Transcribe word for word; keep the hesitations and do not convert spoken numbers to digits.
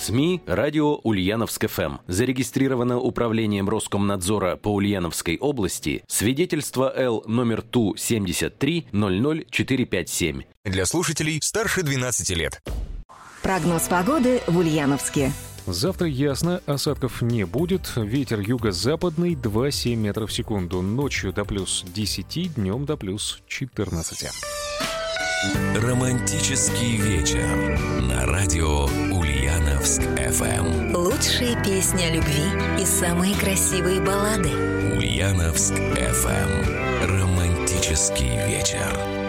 СМИ «Радио Ульяновск-ФМ». Зарегистрировано Управлением Роскомнадзора по Ульяновской области. Свидетельство Л номер Ту семьдесят три ноль ноль четыре пять семь. Для слушателей старше двенадцати лет. Прогноз погоды в Ульяновске. Завтра ясно, осадков не будет. Ветер юго-западный два целых семь десятых метра в секунду. Ночью до плюс десяти, днем до плюс четырнадцати. Романтический вечер на радио Ульяновск-ФМ. Лучшие песни о любви и самые красивые баллады. Ульяновск-ФМ. Романтический вечер.